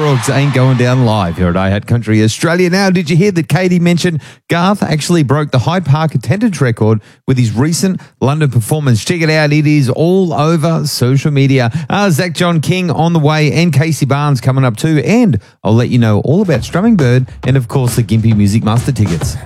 Brooks ain't going down live here at iHat Country Australia. Now, did you hear that Katie mentioned Garth actually broke the Hyde Park attendance record with his recent London performance? Check it out. It is all over social media. Zach John King on the way and Casey Barnes coming up too. And I'll let you know all about Strumming Bird and, of course, the Gympie Music Master tickets.